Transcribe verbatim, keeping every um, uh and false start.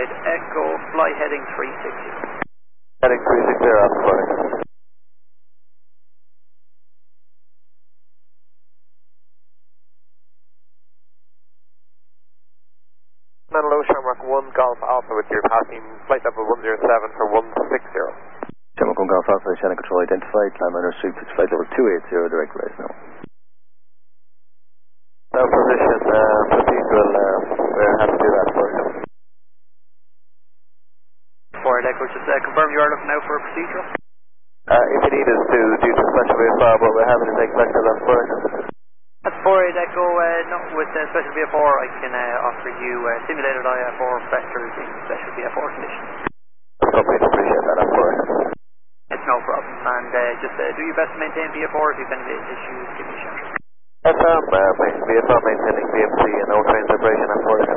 Echo, fly heading three sixty. Heading three sixty, Alpha Flight. Menlo Shamrock one Golf Alpha with your passing flight level one zero seven for one six zero. Shamrock one Golf Alpha, channel control identified, climb under sweep, it's flight level two eight zero, direct rise now. No position, uh, procedural, uh, we're happy to do that for you. Ford Echo, just uh, confirm you are looking out for a procedural. Uh, if you need us to, due to special V F R, but we're happy to take vectors on for you. That's Ford Echo, uh, not with uh, special V F R, I can uh, offer you uh, simulated I F R vectors in special V F R conditions. Companies appreciate that, I'm for you. It's no problem, and uh, just uh, do your best to maintain V F R. If you have any issues, give me a shout. Yes, um, uh, V F R maintaining V M C and no train separation, I'm for you.